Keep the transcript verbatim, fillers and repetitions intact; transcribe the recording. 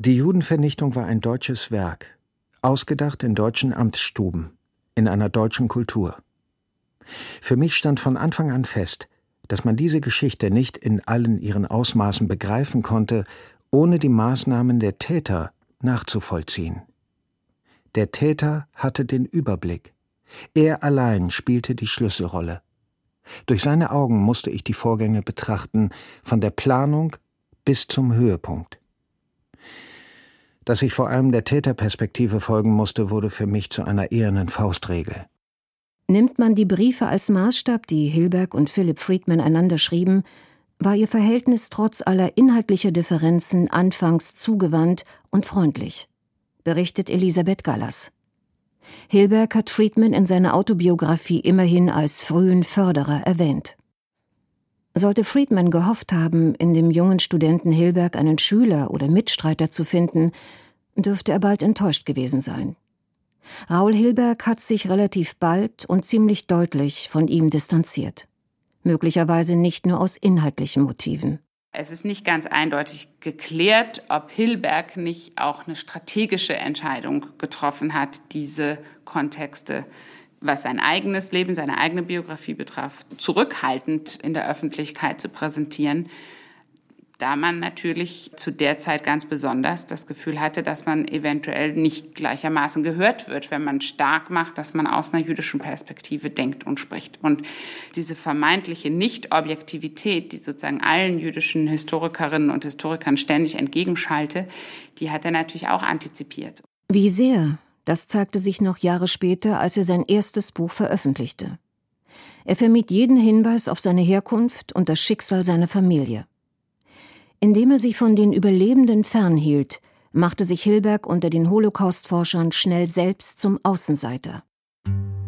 Die Judenvernichtung war ein deutsches Werk, ausgedacht in deutschen Amtsstuben, in einer deutschen Kultur. Für mich stand von Anfang an fest, dass man diese Geschichte nicht in allen ihren Ausmaßen begreifen konnte, ohne die Maßnahmen der Täter nachzuvollziehen. Der Täter hatte den Überblick. Er allein spielte die Schlüsselrolle. Durch seine Augen musste ich die Vorgänge betrachten, von der Planung bis zum Höhepunkt. Dass ich vor allem der Täterperspektive folgen musste, wurde für mich zu einer ehernen Faustregel. Nimmt man die Briefe als Maßstab, die Hilberg und Philipp Friedman einander schrieben, war ihr Verhältnis trotz aller inhaltlicher Differenzen anfangs zugewandt und freundlich, berichtet Elisabeth Gallas. Hilberg hat Friedman in seiner Autobiografie immerhin als frühen Förderer erwähnt. Sollte Friedman gehofft haben, in dem jungen Studenten Hilberg einen Schüler oder Mitstreiter zu finden, dürfte er bald enttäuscht gewesen sein. Raoul Hilberg hat sich relativ bald und ziemlich deutlich von ihm distanziert. Möglicherweise nicht nur aus inhaltlichen Motiven. Es ist nicht ganz eindeutig geklärt, ob Hilberg nicht auch eine strategische Entscheidung getroffen hat, diese Kontexte, was sein eigenes Leben, seine eigene Biografie betraf, zurückhaltend in der Öffentlichkeit zu präsentieren, da man natürlich zu der Zeit ganz besonders das Gefühl hatte, dass man eventuell nicht gleichermaßen gehört wird, wenn man stark macht, dass man aus einer jüdischen Perspektive denkt und spricht. Und diese vermeintliche Nicht-Objektivität, die sozusagen allen jüdischen Historikerinnen und Historikern ständig entgegenschalte, die hat er natürlich auch antizipiert. Wie sehr? Das zeigte sich noch Jahre später, als er sein erstes Buch veröffentlichte. Er vermied jeden Hinweis auf seine Herkunft und das Schicksal seiner Familie. Indem er sich von den Überlebenden fernhielt, machte sich Hilberg unter den Holocaust-Forschern schnell selbst zum Außenseiter.